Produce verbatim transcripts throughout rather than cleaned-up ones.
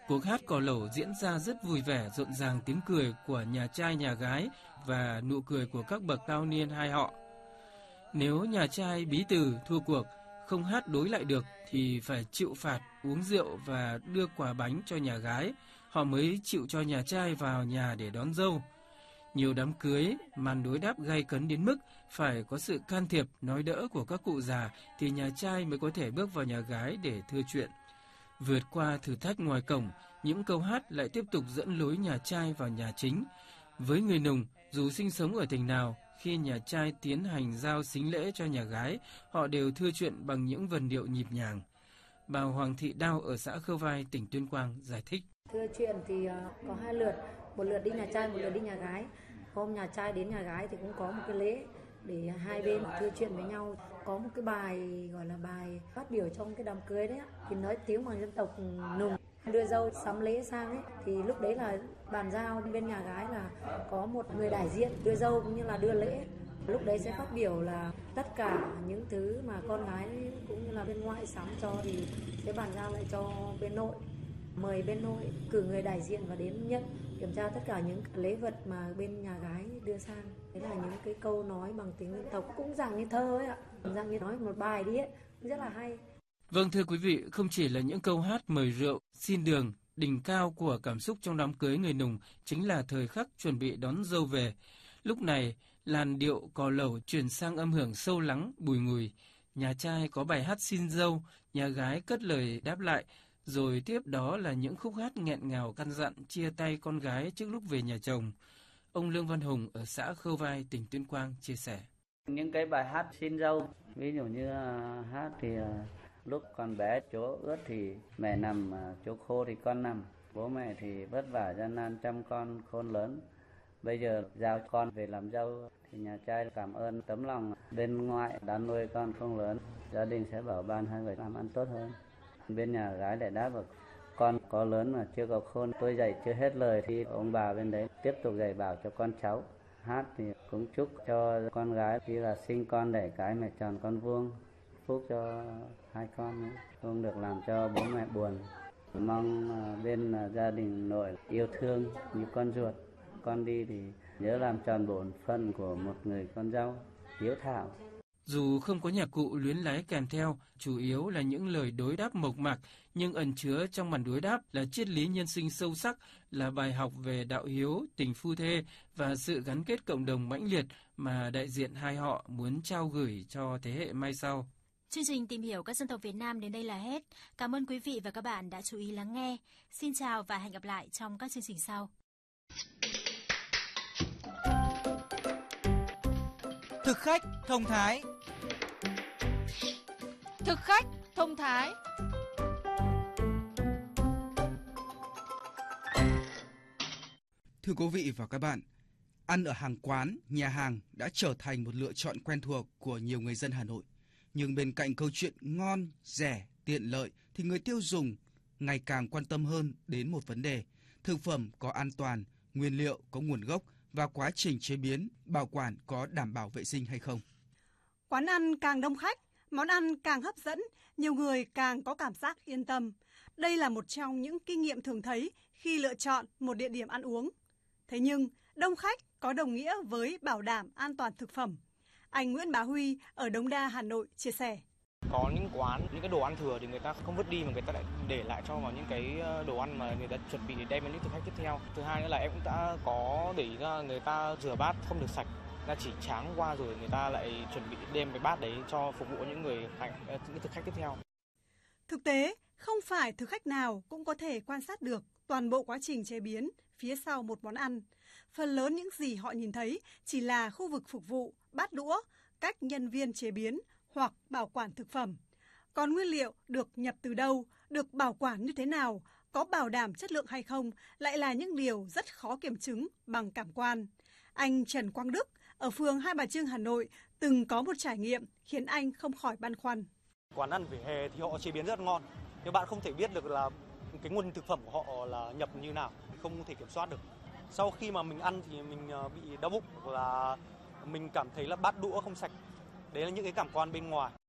Cuộc hát cò lẩu diễn ra rất vui vẻ, rộn ràng tiếng cười của nhà trai nhà gái và nụ cười của các bậc cao niên hai họ. Nếu nhà trai bí từ thua cuộc, không hát đối lại được thì phải chịu phạt, uống rượu và đưa quà bánh cho nhà gái, họ mới chịu cho nhà trai vào nhà để đón dâu. Nhiều đám cưới, màn đối đáp gay cấn đến mức phải có sự can thiệp, nói đỡ của các cụ già thì nhà trai mới có thể bước vào nhà gái để thưa chuyện. Vượt qua thử thách ngoài cổng, những câu hát lại tiếp tục dẫn lối nhà trai vào nhà chính. Với người Nùng, dù sinh sống ở tỉnh nào, khi nhà trai tiến hành giao sính lễ cho nhà gái, họ đều thưa chuyện bằng những vần điệu nhịp nhàng. Bà Hoàng Thị Đao ở xã Khơ Vai, tỉnh Tuyên Quang giải thích. Thưa chuyện thì có hai lượt, một lượt đi nhà trai, một lượt đi nhà gái. Hôm nhà trai đến nhà gái thì cũng có một cái lễ để hai bên thưa chuyện với nhau. Có một cái bài gọi là bài phát biểu trong cái đám cưới đấy, thì nói tiếng bằng dân tộc Nùng. Đưa dâu sắm lễ sang ấy, thì lúc đấy là bàn giao bên nhà gái là có một người đại diện đưa dâu cũng như là đưa lễ. Lúc đấy sẽ phát biểu là tất cả những thứ mà con gái cũng như là bên ngoại sắm cho thì sẽ bàn giao lại cho bên nội. Mời bên nội cử người đại diện và đến nhận kiểm tra tất cả những lễ vật mà bên nhà gái đưa sang. Đấy là những cái câu nói bằng tiếng dân tộc, cũng dạng như thơ ấy ạ, dạng như nói một bài đi ấy, rất là hay. Vâng, thưa quý vị, không chỉ là những câu hát mời rượu, xin đường, đỉnh cao của cảm xúc trong đám cưới người Nùng chính là thời khắc chuẩn bị đón dâu về. Lúc này, làn điệu cò lẩu chuyển sang âm hưởng sâu lắng, bùi ngùi. Nhà trai có bài hát xin dâu, nhà gái cất lời đáp lại, rồi tiếp đó là những khúc hát nghẹn ngào căn dặn chia tay con gái trước lúc về nhà chồng. Ông Lương Văn Hùng ở xã Khơ Vai, tỉnh Tuyên Quang chia sẻ. Những cái bài hát xin dâu, ví dụ như uh, hát thì uh, lúc còn bé chỗ ướt thì mẹ nằm, uh, chỗ khô thì con nằm. Bố mẹ thì vất vả gian nan chăm con khôn lớn. Bây giờ giao con về làm dâu thì nhà trai cảm ơn tấm lòng bên ngoại đã nuôi con khôn lớn. Gia đình sẽ bảo ban hai người làm ăn tốt hơn. Bên nhà gái lại đáp vào con có lớn mà chưa có khôn, tôi dạy chưa hết lời thì ông bà bên đấy tiếp tục dạy bảo cho con cháu. Hát thì cũng chúc cho con gái khi là sinh con đẻ cái mẹ tròn con vuông, phúc cho hai con nữa, không được làm cho bố mẹ buồn. Mong bên gia đình nội yêu thương như con ruột, con đi thì nhớ làm tròn bổn phận của một người con dâu hiếu thảo. Dù không có nhạc cụ luyến láy kèm theo, chủ yếu là những lời đối đáp mộc mạc, nhưng ẩn chứa trong màn đối đáp là triết lý nhân sinh sâu sắc, là bài học về đạo hiếu, tình phu thê và sự gắn kết cộng đồng mãnh liệt mà đại diện hai họ muốn trao gửi cho thế hệ mai sau. Chương trình Tìm hiểu các dân tộc Việt Nam đến đây là hết. Cảm ơn quý vị và các bạn đã chú ý lắng nghe. Xin chào và hẹn gặp lại trong các chương trình sau. Thực khách thông thái. Thực khách thông thái. Thưa quý vị và các bạn, ăn ở hàng quán, nhà hàng đã trở thành một lựa chọn quen thuộc của nhiều người dân Hà Nội. Nhưng bên cạnh câu chuyện ngon, rẻ, tiện lợi thì người tiêu dùng ngày càng quan tâm hơn đến một vấn đề: thực phẩm có an toàn, nguyên liệu có nguồn gốc và quá trình chế biến, bảo quản có đảm bảo vệ sinh hay không. Quán ăn càng đông khách, món ăn càng hấp dẫn, nhiều người càng có cảm giác yên tâm. Đây là một trong những kinh nghiệm thường thấy khi lựa chọn một địa điểm ăn uống. Thế nhưng, đông khách có đồng nghĩa với bảo đảm an toàn thực phẩm. Anh Nguyễn Bá Huy ở Đống Đa, Hà Nội chia sẻ. Có những quán, những cái đồ ăn thừa thì người ta không vứt đi mà người ta lại để lại cho vào những cái đồ ăn mà người ta chuẩn bị để đem đến những thực khách tiếp theo. Thứ hai nữa là em cũng đã có để ý ra người ta rửa bát không được sạch, ta chỉ tráng qua rồi người ta lại chuẩn bị đem cái bát đấy cho phục vụ những người những thực khách tiếp theo. Thực tế, không phải thực khách nào cũng có thể quan sát được toàn bộ quá trình chế biến phía sau một món ăn. Phần lớn những gì họ nhìn thấy chỉ là khu vực phục vụ, bát đũa, cách nhân viên chế biến hoặc bảo quản thực phẩm. Còn nguyên liệu được nhập từ đâu, được bảo quản như thế nào, có bảo đảm chất lượng hay không lại là những điều rất khó kiểm chứng bằng cảm quan. Anh Trần Quang Đức ở phường Hai Bà Trưng, Hà Nội từng có một trải nghiệm khiến anh không khỏi băn khoăn. Quán ăn vỉa hè thì họ chế biến rất ngon, nhưng bạn không thể biết được là cái nguồn thực phẩm của họ là nhập như nào, không thể kiểm soát được. Sau khi mà mình ăn thì mình bị đau bụng, là mình cảm thấy là bát đũa không sạch. Đấy là những cái cảm quan bên ngoài.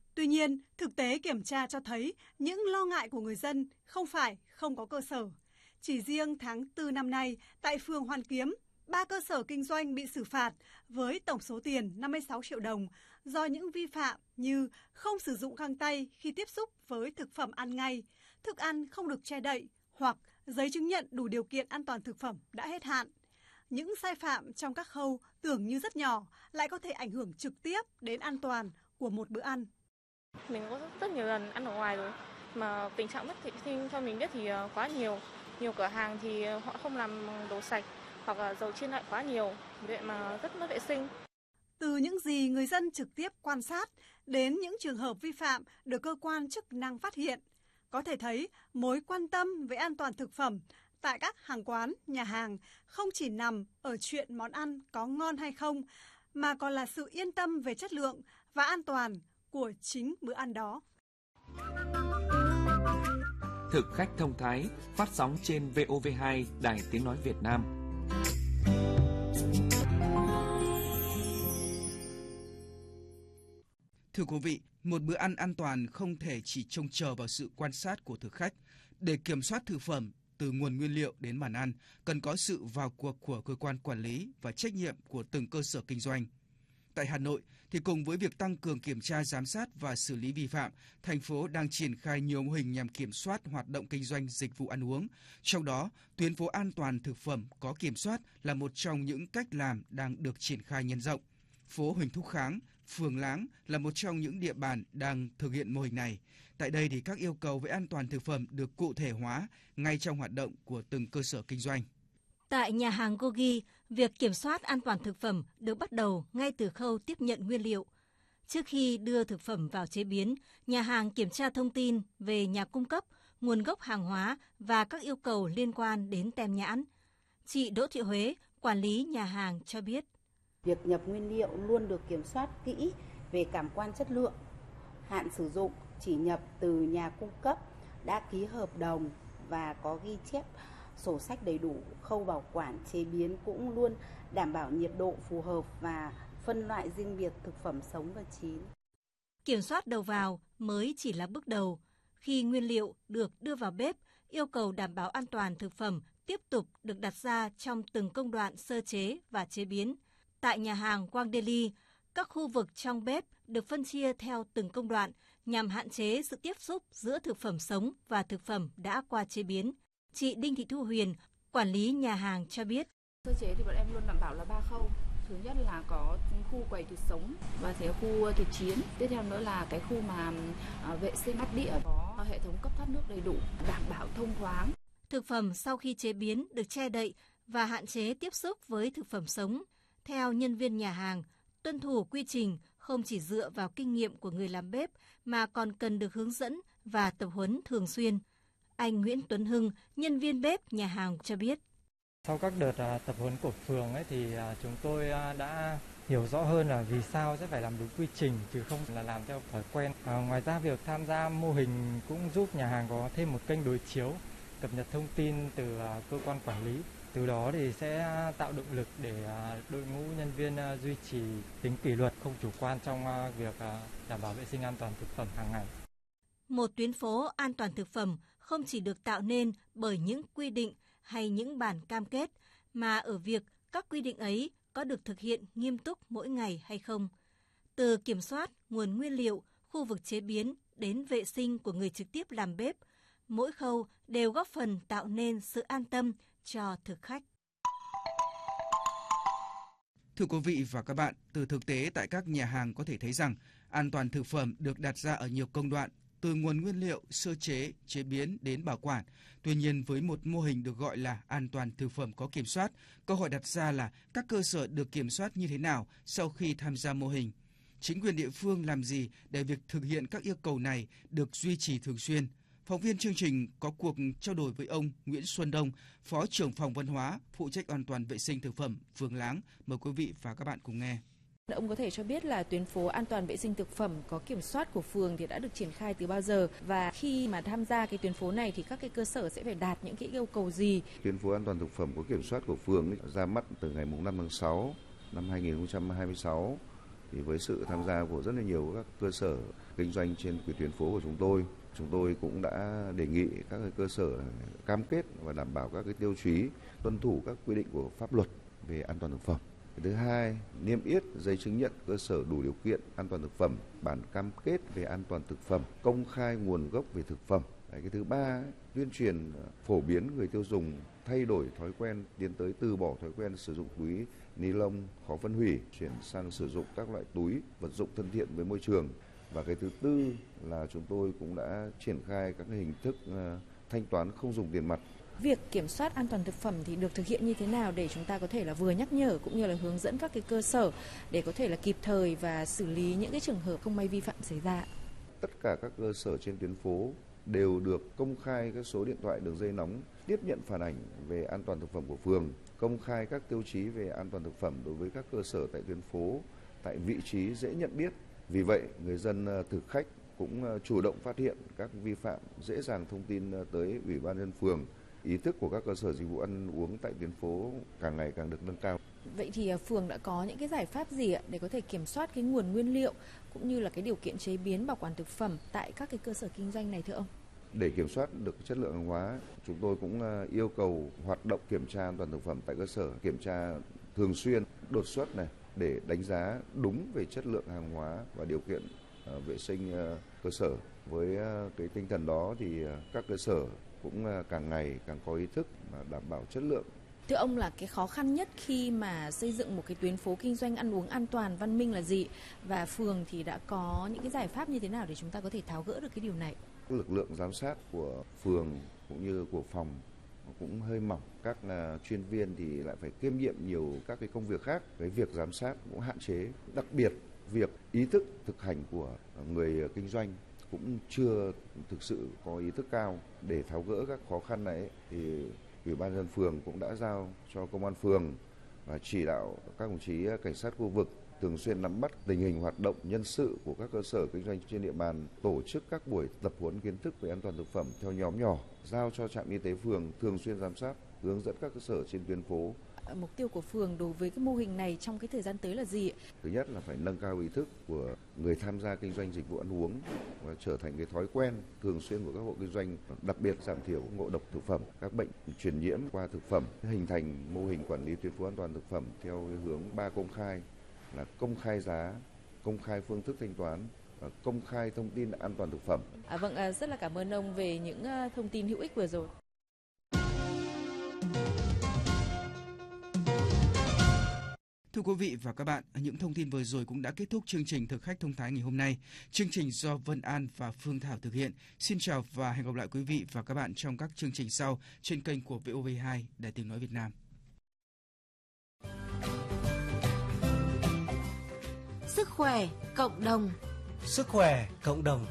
Tuy nhiên, thực tế kiểm tra cho thấy những lo ngại của người dân không phải không có cơ sở. Chỉ riêng tháng tư năm nay, tại phường Hoàn Kiếm, ba cơ sở kinh doanh bị xử phạt với tổng số tiền năm mươi sáu triệu đồng do những vi phạm như không sử dụng găng tay khi tiếp xúc với thực phẩm ăn ngay, thức ăn không được che đậy hoặc giấy chứng nhận đủ điều kiện an toàn thực phẩm đã hết hạn. Những sai phạm trong các khâu tưởng như rất nhỏ lại có thể ảnh hưởng trực tiếp đến an toàn của một bữa ăn. Mình có rất nhiều lần ăn ở ngoài rồi, mà tình trạng mất vệ sinh cho mình biết thì quá nhiều. Nhiều cửa hàng thì họ không làm đồ sạch hoặc là dầu chiên lại quá nhiều, vậy mà rất mất vệ sinh. Từ những gì người dân trực tiếp quan sát đến những trường hợp vi phạm được cơ quan chức năng phát hiện, có thể thấy mối quan tâm về an toàn thực phẩm tại các hàng quán, nhà hàng không chỉ nằm ở chuyện món ăn có ngon hay không, mà còn là sự yên tâm về chất lượng và an toàn của chính bữa ăn đó. Thực khách thông thái phát sóng trên vê o vê hai Đài Tiếng nói Việt Nam. Thưa quý vị, một bữa ăn an toàn không thể chỉ trông chờ vào sự quan sát của thực khách. Để kiểm soát thực phẩm từ nguồn nguyên liệu đến bàn ăn, cần có sự vào cuộc của cơ quan quản lý và trách nhiệm của từng cơ sở kinh doanh. Tại Hà Nội, thì cùng với việc tăng cường kiểm tra, giám sát và xử lý vi phạm, thành phố đang triển khai nhiều mô hình nhằm kiểm soát hoạt động kinh doanh dịch vụ ăn uống. Trong đó, tuyến phố an toàn thực phẩm có kiểm soát là một trong những cách làm đang được triển khai nhân rộng. Phố Huỳnh Thúc Kháng, phường Láng là một trong những địa bàn đang thực hiện mô hình này. Tại đây thì các yêu cầu về an toàn thực phẩm được cụ thể hóa ngay trong hoạt động của từng cơ sở kinh doanh. Tại nhà hàng Gogi, việc kiểm soát an toàn thực phẩm được bắt đầu ngay từ khâu tiếp nhận nguyên liệu. Trước khi đưa thực phẩm vào chế biến, nhà hàng kiểm tra thông tin về nhà cung cấp, nguồn gốc hàng hóa và các yêu cầu liên quan đến tem nhãn. Chị Đỗ Thị Huế, quản lý nhà hàng cho biết. Việc nhập nguyên liệu luôn được kiểm soát kỹ về cảm quan chất lượng, hạn sử dụng chỉ nhập từ nhà cung cấp, đã ký hợp đồng và có ghi chép sổ sách đầy đủ. Khâu bảo quản chế biến cũng luôn đảm bảo nhiệt độ phù hợp và phân loại riêng biệt thực phẩm sống và chín. Kiểm soát đầu vào mới chỉ là bước đầu. Khi nguyên liệu được đưa vào bếp, yêu cầu đảm bảo an toàn thực phẩm tiếp tục được đặt ra trong từng công đoạn sơ chế và chế biến. Tại nhà hàng Quang Deli, các khu vực trong bếp được phân chia theo từng công đoạn nhằm hạn chế sự tiếp xúc giữa thực phẩm sống và thực phẩm đã qua chế biến. Chị Đinh Thị Thu Huyền, quản lý nhà hàng cho biết. Sơ chế thì bọn em luôn đảm bảo là ba khâu. Thứ nhất là có khu quầy thịt sống và thế khu thịt chiến. Tiếp theo nữa là cái khu mà vệ sinh bát đĩa có hệ thống cấp thoát nước đầy đủ, đảm bảo thông thoáng. Thực phẩm sau khi chế biến được che đậy và hạn chế tiếp xúc với thực phẩm sống. Theo nhân viên nhà hàng, tuân thủ quy trình không chỉ dựa vào kinh nghiệm của người làm bếp mà còn cần được hướng dẫn và tập huấn thường xuyên. Anh Nguyễn Tuấn Hưng, nhân viên bếp nhà hàng cho biết. Sau các đợt tập huấn của phường ấy thì chúng tôi đã hiểu rõ hơn là vì sao sẽ phải làm đúng quy trình chứ không là làm theo thói quen. À, ngoài ra việc tham gia mô hình cũng giúp nhà hàng có thêm một kênh đối chiếu, cập nhật thông tin từ cơ quan quản lý. Từ đó thì sẽ tạo động lực để đội ngũ nhân viên duy trì tính kỷ luật, không chủ quan trong việc đảm bảo vệ sinh an toàn thực phẩm hàng ngày. Một tuyến phố an toàn thực phẩm không chỉ được tạo nên bởi những quy định hay những bản cam kết, mà ở việc các quy định ấy có được thực hiện nghiêm túc mỗi ngày hay không. Từ kiểm soát nguồn nguyên liệu, khu vực chế biến đến vệ sinh của người trực tiếp làm bếp, mỗi khâu đều góp phần tạo nên sự an tâm cho thực khách. Thưa quý vị và các bạn, từ thực tế tại các nhà hàng có thể thấy rằng an toàn thực phẩm được đặt ra ở nhiều công đoạn, từ nguồn nguyên liệu, sơ chế, chế biến đến bảo quản. Tuy nhiên, với một mô hình được gọi là an toàn thực phẩm có kiểm soát, câu hỏi đặt ra là các cơ sở được kiểm soát như thế nào sau khi tham gia mô hình? Chính quyền địa phương làm gì để việc thực hiện các yêu cầu này được duy trì thường xuyên? Phóng viên chương trình có cuộc trao đổi với ông Nguyễn Xuân Đông, Phó trưởng phòng văn hóa, phụ trách an toàn vệ sinh thực phẩm, phường Láng. Mời quý vị và các bạn cùng nghe. Ông có thể cho biết là tuyến phố an toàn vệ sinh thực phẩm có kiểm soát của phường thì đã được triển khai từ bao giờ, và khi mà tham gia cái tuyến phố này thì các cái cơ sở sẽ phải đạt những cái yêu cầu gì? Tuyến phố an toàn thực phẩm có kiểm soát của phường ấy, ra mắt từ ngày năm tháng sáu năm hai nghìn không trăm hai mươi sáu. Thì với sự tham gia của rất là nhiều các cơ sở kinh doanh trên tuyến phố của chúng tôi, chúng tôi cũng đã đề nghị các cái cơ sở cam kết và đảm bảo các cái tiêu chí, tuân thủ các quy định của pháp luật về an toàn thực phẩm. Thứ hai, niêm yết giấy chứng nhận cơ sở đủ điều kiện an toàn thực phẩm, bản cam kết về an toàn thực phẩm, công khai nguồn gốc về thực phẩm. Cái thứ ba, tuyên truyền phổ biến người tiêu dùng thay đổi thói quen, tiến tới từ bỏ thói quen sử dụng túi ni lông khó phân hủy, chuyển sang sử dụng các loại túi vật dụng thân thiện với môi trường. Và cái thứ tư là chúng tôi cũng đã triển khai các hình thức thanh toán không dùng tiền mặt. Việc kiểm soát an toàn thực phẩm thì được thực hiện như thế nào để chúng ta có thể là vừa nhắc nhở cũng như là hướng dẫn các cái cơ sở để có thể là kịp thời và xử lý những cái trường hợp không may vi phạm xảy ra? Tất cả các cơ sở trên tuyến phố đều được công khai các số điện thoại đường dây nóng tiếp nhận phản ảnh về an toàn thực phẩm của phường, công khai các tiêu chí về an toàn thực phẩm đối với các cơ sở tại tuyến phố tại vị trí dễ nhận biết. Vì vậy, người dân thực khách cũng chủ động phát hiện các vi phạm, dễ dàng thông tin tới Ủy ban nhân dân phường. Ý thức của các cơ sở dịch vụ ăn uống tại tuyến phố càng ngày càng được nâng cao. Vậy thì phường đã có những cái giải pháp gì để có thể kiểm soát cái nguồn nguyên liệu cũng như là cái điều kiện chế biến bảo quản thực phẩm tại các cái cơ sở kinh doanh này thưa ông? Để kiểm soát được chất lượng hàng hóa, chúng tôi cũng yêu cầu hoạt động kiểm tra an toàn thực phẩm tại cơ sở, kiểm tra thường xuyên, đột xuất này để đánh giá đúng về chất lượng hàng hóa và điều kiện uh, vệ sinh uh, cơ sở. Với uh, cái tinh thần đó thì uh, các cơ sở cũng càng ngày càng có ý thức mà đảm bảo chất lượng. Thưa ông, là cái khó khăn nhất khi mà xây dựng một cái tuyến phố kinh doanh ăn uống an toàn văn minh là gì? Và phường thì đã có những cái giải pháp như thế nào để chúng ta có thể tháo gỡ được cái điều này? Lực lượng giám sát của phường cũng như của phòng cũng hơi mỏng. Các chuyên viên thì lại phải kiêm nhiệm nhiều các cái công việc khác. Cái việc giám sát cũng hạn chế. Đặc biệt việc ý thức thực hành của người kinh doanh cũng chưa thực sự có ý thức cao. Để tháo gỡ các khó khăn này thì Ủy ban nhân dân phường cũng đã giao cho công an phường và chỉ đạo các đồng chí cảnh sát khu vực thường xuyên nắm bắt tình hình hoạt động nhân sự của các cơ sở kinh doanh trên địa bàn, tổ chức các buổi tập huấn kiến thức về an toàn thực phẩm theo nhóm nhỏ, giao cho trạm y tế phường thường xuyên giám sát, hướng dẫn các cơ sở trên tuyến phố. Mục tiêu của phường đối với cái mô hình này trong cái thời gian tới là gì? Thứ nhất là phải nâng cao ý thức của người tham gia kinh doanh dịch vụ ăn uống và trở thành cái thói quen thường xuyên của các hộ kinh doanh, đặc biệt giảm thiểu ngộ độc thực phẩm, các bệnh truyền nhiễm qua thực phẩm, hình thành mô hình quản lý tuyến phố an toàn thực phẩm theo cái hướng ba công khai là công khai giá, công khai phương thức thanh toán và công khai thông tin an toàn thực phẩm. À, vâng, à, rất là cảm ơn ông về những uh, thông tin hữu ích vừa rồi. Thưa quý vị và các bạn, những thông tin vừa rồi cũng đã kết thúc chương trình Thực khách thông thái ngày hôm nay. Chương trình do Vân An và Phương Thảo thực hiện. Xin chào và hẹn gặp lại quý vị và các bạn trong các chương trình sau trên kênh của vê o vê hai Đài Tiếng nói Việt Nam. Sức khỏe cộng đồng. Sức khỏe cộng đồng.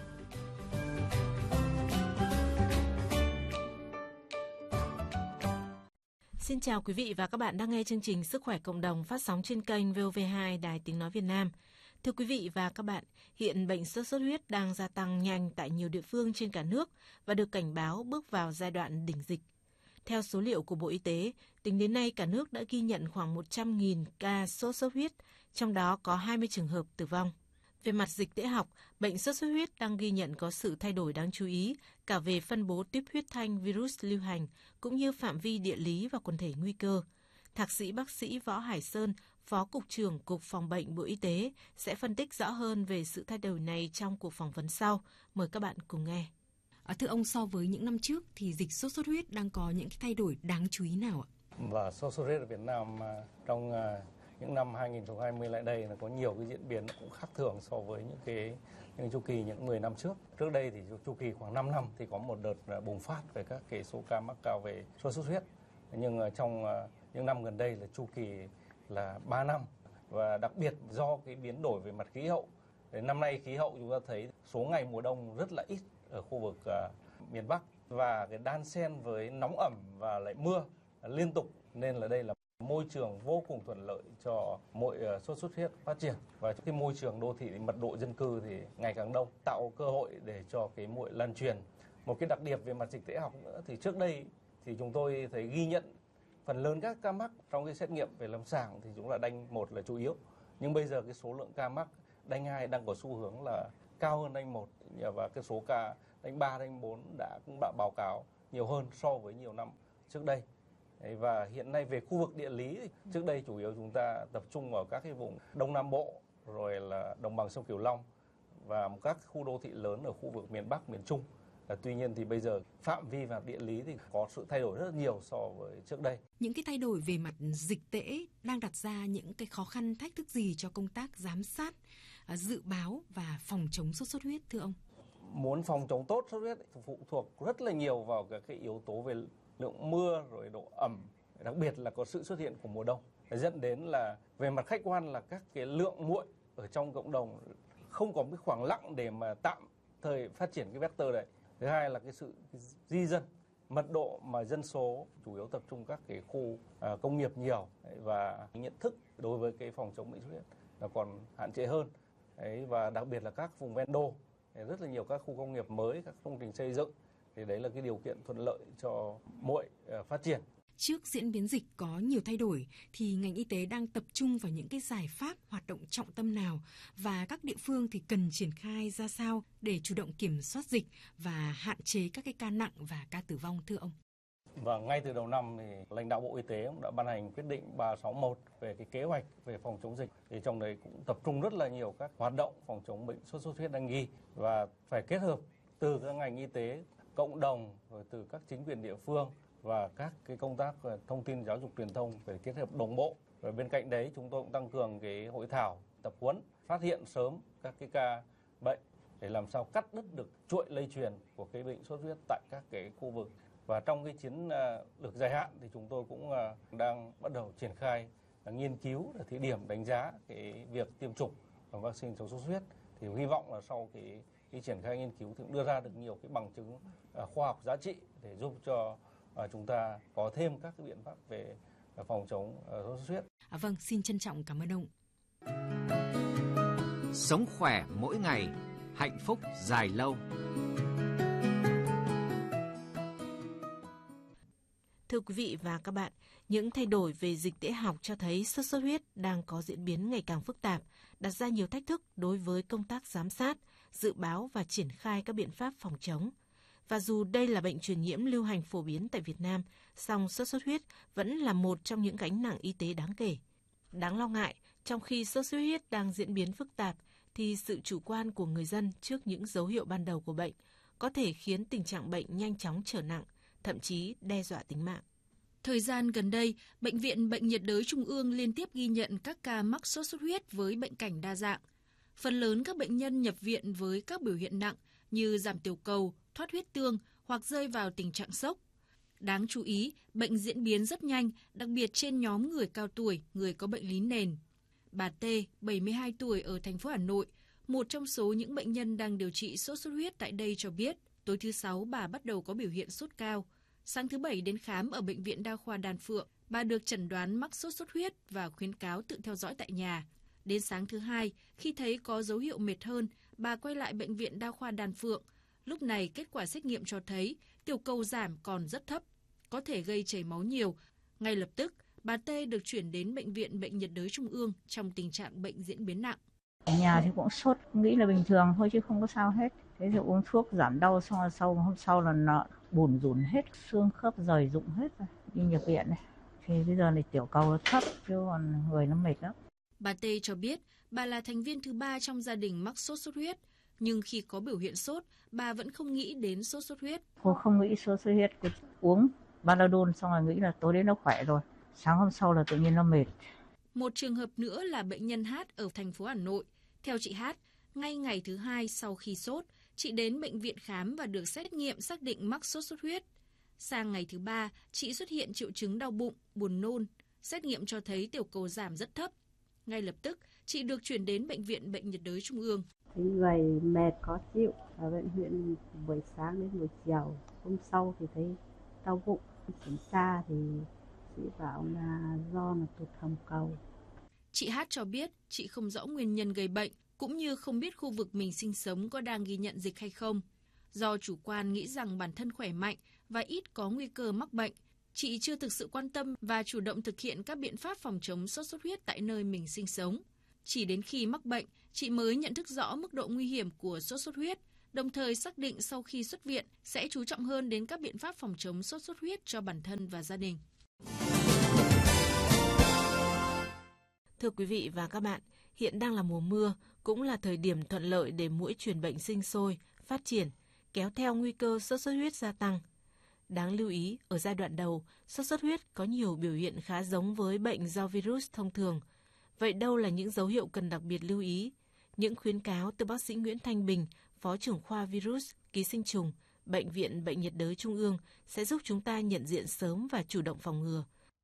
Xin chào quý vị và các bạn đang nghe chương trình Sức khỏe cộng đồng phát sóng trên kênh vê o vê hai Đài Tiếng nói Việt Nam. Thưa quý vị và các bạn, hiện bệnh sốt xuất huyết đang gia tăng nhanh tại nhiều địa phương trên cả nước và được cảnh báo bước vào giai đoạn đỉnh dịch. Theo số liệu của Bộ Y tế, tính đến nay cả nước đã ghi nhận khoảng một trăm nghìn ca sốt xuất huyết, trong đó có hai mươi trường hợp tử vong. Về mặt dịch tễ học, bệnh sốt xuất huyết đang ghi nhận có sự thay đổi đáng chú ý cả về phân bố tuyếp huyết thanh virus lưu hành cũng như phạm vi địa lý và quần thể nguy cơ. Thạc sĩ bác sĩ Võ Hải Sơn, Phó Cục trưởng Cục Phòng bệnh Bộ Y tế sẽ phân tích rõ hơn về sự thay đổi này trong cuộc phỏng vấn sau. Mời các bạn cùng nghe. À, thưa ông, so với những năm trước thì dịch sốt xuất huyết đang có những cái thay đổi đáng chú ý nào ạ? Và sốt xuất huyết ở Việt Nam trong những năm hai nghìn không trăm hai mươi lại đây là có nhiều cái diễn biến cũng khác thường so với những cái những chu kỳ những mười năm trước. Trước đây thì chu kỳ khoảng năm năm thì có một đợt bùng phát về các cái số ca mắc cao về sốt xuất huyết. Nhưng trong những năm gần đây là chu kỳ là ba năm, và đặc biệt do cái biến đổi về mặt khí hậu. Đến năm nay khí hậu chúng ta thấy số ngày mùa đông rất là ít ở khu vực uh, miền Bắc, và cái đan xen với nóng ẩm và lại mưa uh, liên tục, nên là đây là môi trường vô cùng thuận lợi cho muỗi uh, sốt xuất huyết phát triển. Và cái môi trường đô thị thì mật độ dân cư thì ngày càng đông, tạo cơ hội để cho cái muỗi lan truyền. Một cái đặc điểm về mặt dịch tễ học nữa thì trước đây thì chúng tôi thấy ghi nhận phần lớn các ca mắc trong cái xét nghiệm về lâm sàng thì chúng là đanh một là chủ yếu, Nhưng bây giờ cái số lượng ca mắc đanh hai đang có xu hướng là cao hơn đanh một, và cái số ca đanh ba, đanh bốn đã cũng đã báo cáo nhiều hơn so với nhiều năm trước đây. Và hiện nay về khu vực địa lý, trước đây chủ yếu chúng ta tập trung vào các cái vùng Đông Nam Bộ, rồi là đồng bằng sông Cửu Long và các khu đô thị lớn ở khu vực miền Bắc, miền Trung. Tuy nhiên thì bây giờ phạm vi và địa lý thì có sự thay đổi rất nhiều so với trước đây. Những cái thay đổi về mặt dịch tễ đang đặt ra những cái khó khăn, thách thức gì cho công tác giám sát, dự báo và phòng chống sốt xuất huyết thưa ông? Muốn phòng chống tốt sốt huyết phụ thuộc rất là nhiều vào các cái yếu tố về lượng mưa, rồi độ ẩm, đặc biệt là có sự xuất hiện của mùa đông, dẫn đến là về mặt khách quan là các cái lượng muỗi ở trong cộng đồng không có cái khoảng lặng để mà tạm thời phát triển cái vector đấy. Thứ hai là cái sự di dân, mật độ mà dân số chủ yếu tập trung các cái khu à, công nghiệp nhiều, và nhận thức đối với cái phòng chống bệnh xuất huyết là còn hạn chế hơn. Đấy, và đặc biệt là các vùng ven đô, rất là nhiều các khu công nghiệp mới, các công trình xây dựng, thì đấy là cái điều kiện thuận lợi cho muỗi à, phát triển. Trước diễn biến dịch có nhiều thay đổi thì ngành y tế đang tập trung vào những cái giải pháp hoạt động trọng tâm nào, và các địa phương thì cần triển khai ra sao để chủ động kiểm soát dịch và hạn chế các cái ca nặng và ca tử vong thưa ông? Và ngay từ đầu năm thì lãnh đạo Bộ Y tế cũng đã ban hành quyết định ba sáu mốt về cái kế hoạch về phòng chống dịch. Thì trong đấy cũng tập trung rất là nhiều các hoạt động phòng chống bệnh sốt xuất huyết đang ghi, và phải kết hợp từ các ngành y tế, cộng đồng, rồi từ các chính quyền địa phương và các cái công tác thông tin giáo dục truyền thông phải kết hợp đồng bộ. Rồi bên cạnh đấy chúng tôi cũng tăng cường cái hội thảo, tập huấn, phát hiện sớm các cái ca bệnh để làm sao cắt đứt được chuỗi lây truyền của cái bệnh sốt xuất huyết tại các cái khu vực. Và trong cái chiến lược dài hạn thì chúng tôi cũng đang bắt đầu triển khai nghiên cứu để thí điểm đánh giá cái việc tiêm chủng vaccine chống sốt xuất huyết. Thì hy vọng là sau cái, cái triển khai nghiên cứu thì cũng đưa ra được nhiều cái bằng chứng khoa học giá trị để giúp cho chúng ta có thêm các cái biện pháp về phòng chống sốt xuất huyết. À, vâng, xin trân trọng cảm ơn ông. Sống khỏe mỗi ngày, hạnh phúc dài lâu. Thưa quý vị và các bạn, những thay đổi về dịch tễ học cho thấy sốt xuất huyết đang có diễn biến ngày càng phức tạp, đặt ra nhiều thách thức đối với công tác giám sát, dự báo và triển khai các biện pháp phòng chống. Và dù đây là bệnh truyền nhiễm lưu hành phổ biến tại Việt Nam, song sốt xuất huyết vẫn là một trong những gánh nặng y tế đáng kể. Đáng lo ngại, trong khi sốt xuất huyết đang diễn biến phức tạp, thì sự chủ quan của người dân trước những dấu hiệu ban đầu của bệnh có thể khiến tình trạng bệnh nhanh chóng trở nặng, thậm chí đe dọa tính mạng. Thời gian gần đây, Bệnh viện Bệnh nhiệt đới Trung ương liên tiếp ghi nhận các ca mắc sốt xuất huyết với bệnh cảnh đa dạng. Phần lớn các bệnh nhân nhập viện với các biểu hiện nặng như giảm tiểu cầu, thoát huyết tương hoặc rơi vào tình trạng sốc. Đáng chú ý, bệnh diễn biến rất nhanh, đặc biệt trên nhóm người cao tuổi, người có bệnh lý nền. Bà T, bảy mươi hai tuổi ở thành phố Hà Nội, một trong số những bệnh nhân đang điều trị sốt xuất huyết tại đây cho biết, tối thứ Sáu bà bắt đầu có biểu hiện sốt cao. Sáng thứ Bảy đến khám ở Bệnh viện Đa khoa Đan Phượng, bà được chẩn đoán mắc sốt xuất huyết và khuyến cáo tự theo dõi tại nhà. Đến sáng thứ Hai, khi thấy có dấu hiệu mệt hơn, bà quay lại Bệnh viện Đa khoa Đan Phượng. Lúc này, kết quả xét nghiệm cho thấy tiểu cầu giảm còn rất thấp, có thể gây chảy máu nhiều. Ngay lập tức, bà T được chuyển đến Bệnh viện Bệnh nhiệt đới Trung ương trong tình trạng bệnh diễn biến nặng. Ở nhà thì cũng sốt, nghĩ là bình thường thôi chứ không có sao hết. Thế thì uống thuốc giảm đau, xong rồi sau hôm sau là nó bùn rùn hết, xương khớp rời rụng hết rồi, đi nhập viện này. Thì bây giờ này tiểu cầu nó thấp, chứ còn người nó mệt lắm. Bà T cho biết bà là thành viên thứ ba trong gia đình mắc sốt xuất huyết, nhưng khi có biểu hiện sốt, bà vẫn không nghĩ đến sốt xuất huyết. Cô không nghĩ sốt xuất huyết, cô uống Baladon xong rồi nghĩ là tối đến nó khỏe rồi, sáng hôm sau là tự nhiên nó mệt. Một trường hợp nữa là bệnh nhân H ở thành phố Hà Nội. Theo chị H, ngay ngày thứ hai sau khi sốt, chị đến bệnh viện khám và được xét nghiệm xác định mắc sốt xuất huyết. Sang ngày thứ ba, chị xuất hiện triệu chứng đau bụng, buồn nôn. Xét nghiệm cho thấy tiểu cầu giảm rất thấp. Ngay lập tức, chị được chuyển đến Bệnh viện Bệnh nhiệt đới Trung ương. Thấy người mệt khó chịu, ở bệnh viện buổi sáng đến buổi chiều. Hôm sau thì thấy đau bụng. Kiểm tra thì chị bảo là do là tụt hồng cầu. Chị Hát cho biết chị không rõ nguyên nhân gây bệnh, cũng như không biết khu vực mình sinh sống có đang ghi nhận dịch hay không. Do chủ quan nghĩ rằng bản thân khỏe mạnh và ít có nguy cơ mắc bệnh, chị chưa thực sự quan tâm và chủ động thực hiện các biện pháp phòng chống sốt xuất huyết tại nơi mình sinh sống. Chỉ đến khi mắc bệnh, chị mới nhận thức rõ mức độ nguy hiểm của sốt xuất huyết, đồng thời xác định sau khi xuất viện sẽ chú trọng hơn đến các biện pháp phòng chống sốt xuất huyết cho bản thân và gia đình. Thưa quý vị và các bạn, hiện đang là mùa mưa, cũng là thời điểm thuận lợi để muỗi truyền bệnh sinh sôi, phát triển, kéo theo nguy cơ sốt xuất huyết gia tăng. Đáng lưu ý, ở giai đoạn đầu, sốt xuất huyết có nhiều biểu hiện khá giống với bệnh do virus thông thường. Vậy đâu là những dấu hiệu cần đặc biệt lưu ý? Những khuyến cáo từ bác sĩ Nguyễn Thanh Bình, Phó trưởng khoa virus, ký sinh trùng, Bệnh viện Bệnh nhiệt đới Trung ương sẽ giúp chúng ta nhận diện sớm và chủ động phòng ngừa.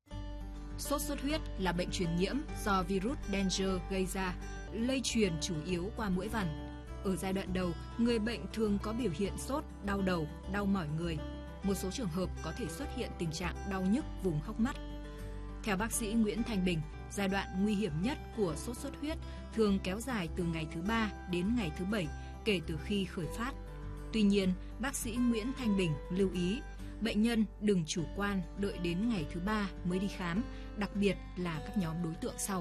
Sốt xuất huyết là bệnh truyền nhiễm do virus Dengue gây ra, lây truyền chủ yếu qua muỗi vằn. Ở giai đoạn đầu, người bệnh thường có biểu hiện sốt, đau đầu, đau mỏi người. Một số trường hợp có thể xuất hiện tình trạng đau nhức vùng hốc mắt. Theo bác sĩ Nguyễn Thanh Bình, giai đoạn nguy hiểm nhất của sốt xuất huyết thường kéo dài từ ngày thứ ba đến ngày thứ bảy kể từ khi khởi phát. Tuy nhiên, bác sĩ Nguyễn Thanh Bình lưu ý, bệnh nhân đừng chủ quan đợi đến ngày thứ ba mới đi khám, đặc biệt là các nhóm đối tượng sau.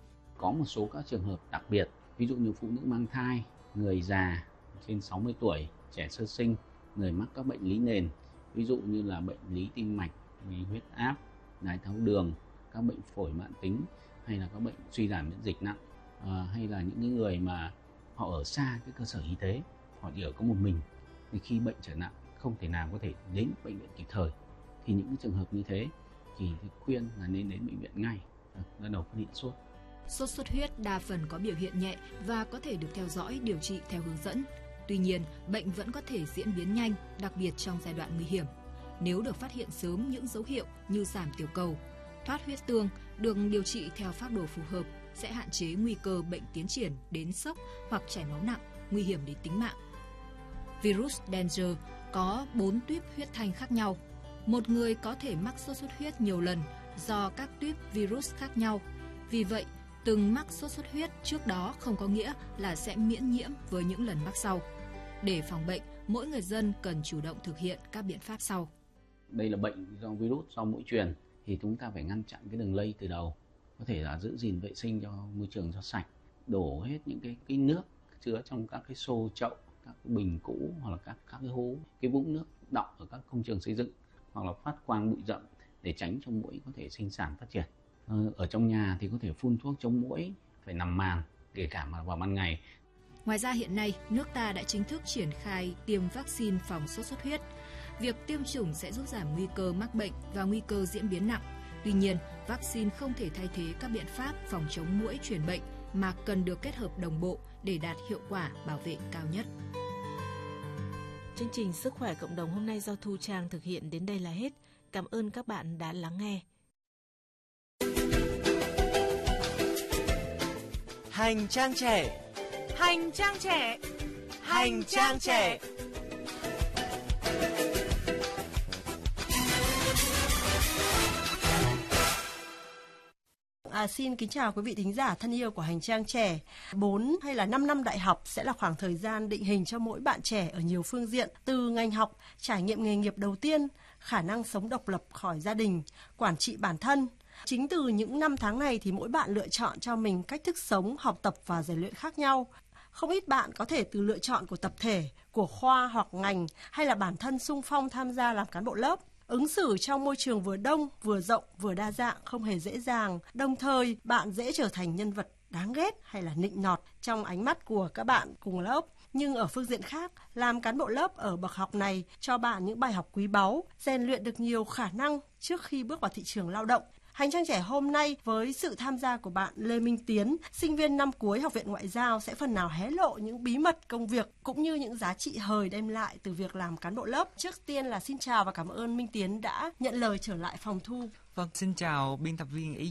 Có một số các trường hợp đặc biệt, ví dụ như phụ nữ mang thai, người già trên sáu mươi tuổi, trẻ sơ sinh, người mắc các bệnh lý nền, ví dụ như là bệnh lý tim mạch, huyết áp, đái tháo đường, các bệnh phổi mãn tính hay là các bệnh suy giảm miễn dịch nặng, à, hay là những người mà họ ở xa cái cơ sở y tế, họ chỉ ở có một mình, thì khi bệnh trở nặng không thể nào có thể đến bệnh viện kịp thời, thì những cái trường hợp như thế thì khuyên là nên đến bệnh viện ngay, bắt đầu phát hiện sốt. Sốt xuất huyết đa phần có biểu hiện nhẹ và có thể được theo dõi điều trị theo hướng dẫn. Tuy nhiên, bệnh vẫn có thể diễn biến nhanh, đặc biệt trong giai đoạn nguy hiểm. Nếu được phát hiện sớm những dấu hiệu như giảm tiểu cầu, thoát huyết tương, được điều trị theo phác đồ phù hợp sẽ hạn chế nguy cơ bệnh tiến triển đến sốc hoặc chảy máu nặng, nguy hiểm đến tính mạng. Virus Dengue có bốn tuýp huyết thanh khác nhau. Một người có thể mắc sốt xuất huyết nhiều lần do các tuýp virus khác nhau. Vì vậy, từng mắc sốt xuất huyết trước đó không có nghĩa là sẽ miễn nhiễm với những lần mắc sau. Để phòng bệnh, mỗi người dân cần chủ động thực hiện các biện pháp sau. Đây là bệnh do virus, do muỗi truyền, thì chúng ta phải ngăn chặn cái đường lây từ đầu. Có thể là giữ gìn vệ sinh cho môi trường cho sạch, đổ hết những cái, cái nước chứa trong các cái xô chậu, các cái bình cũ hoặc là các, các cái hố, cái vũng nước đọng ở các công trường xây dựng hoặc là phát quang bụi rậm để tránh cho muỗi có thể sinh sản phát triển. Ở trong nhà thì có thể phun thuốc chống muỗi, phải nằm màn, kể cả mà vào ban ngày. Ngoài ra hiện nay, nước ta đã chính thức triển khai tiêm vaccine phòng sốt xuất huyết. Việc tiêm chủng sẽ giúp giảm nguy cơ mắc bệnh và nguy cơ diễn biến nặng. Tuy nhiên, vaccine không thể thay thế các biện pháp phòng chống muỗi truyền bệnh mà cần được kết hợp đồng bộ để đạt hiệu quả bảo vệ cao nhất. Chương trình Sức khỏe cộng đồng hôm nay do Thu Trang thực hiện đến đây là hết. Cảm ơn các bạn đã lắng nghe. Hành trang trẻ. Hành trang trẻ. Hành trang trẻ. À, xin kính chào quý vị thính giả thân yêu của Hành trang trẻ. bốn hay là năm năm đại học sẽ là khoảng thời gian định hình cho mỗi bạn trẻ ở nhiều phương diện, từ ngành học, trải nghiệm nghề nghiệp đầu tiên, khả năng sống độc lập khỏi gia đình, quản trị bản thân. Chính từ những năm tháng này thì mỗi bạn lựa chọn cho mình cách thức sống, học tập và rèn luyện khác nhau. Không ít bạn có thể từ lựa chọn của tập thể, của khoa hoặc ngành hay là bản thân xung phong tham gia làm cán bộ lớp. Ứng xử trong môi trường vừa đông, vừa rộng, vừa đa dạng không hề dễ dàng. Đồng thời, bạn dễ trở thành nhân vật đáng ghét hay là nịnh nọt trong ánh mắt của các bạn cùng lớp. Nhưng ở phương diện khác, làm cán bộ lớp ở bậc học này cho bạn những bài học quý báu, rèn luyện được nhiều khả năng trước khi bước vào thị trường lao động. Hành trang trẻ hôm nay với sự tham gia của bạn Lê Minh Tiến, sinh viên năm cuối Học viện Ngoại giao sẽ phần nào hé lộ những bí mật công việc cũng như những giá trị hời đem lại từ việc làm cán bộ lớp. Trước tiên là xin chào và cảm ơn Minh Tiến đã nhận lời trở lại phòng thu. Vâng, xin chào biên tập viên Ý